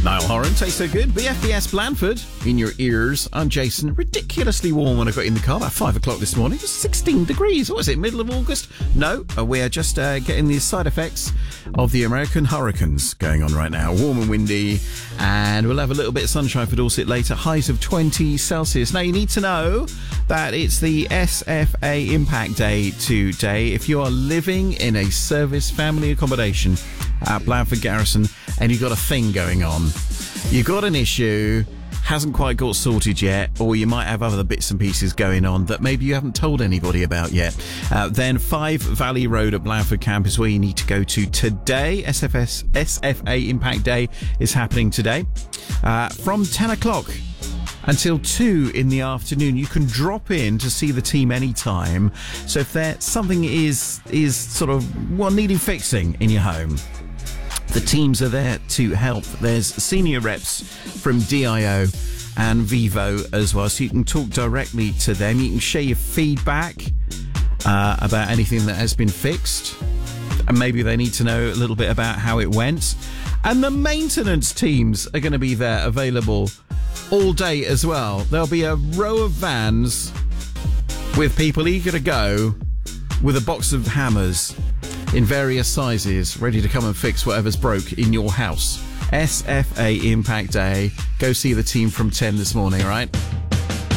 Niall Horan, Tastes So Good. BFBS Blandford in your ears. I'm Jason. Ridiculously warm when I got in the car about 5 o'clock this morning. It was 16 degrees. What was it, middle of August? No, we are just getting the side effects of the American hurricanes going on right now. Warm and windy, and we'll have a little bit of sunshine for Dorset later. Highs of 20 Celsius. Now, you need to know that it's the SFA Impact Day today. If you are living in a service family accommodation at Blandford Garrison and you've got a thing going on, you've got an issue, hasn't quite got sorted yet, or you might have other bits and pieces going on that maybe you haven't told anybody about yet, then 5 Valley Road at Blandford Camp is where you need to go to today. SFA Impact Day is happening today from 10 o'clock until 2 in the afternoon. You can drop in to see the team anytime. So if there something is sort of needing fixing in your home, the teams are there to help. There's senior reps from DIO and Vivo as well, so you can talk directly to them. You can share your feedback about anything that has been fixed, and maybe they need to know a little bit about how it went. And the maintenance teams are going to be there available all day as well. There'll be a row of vans with people eager to go with a box of hammers in various sizes, ready to come and fix whatever's broke in your house. SFA Impact Day. Go see the team from 10 this morning, all right?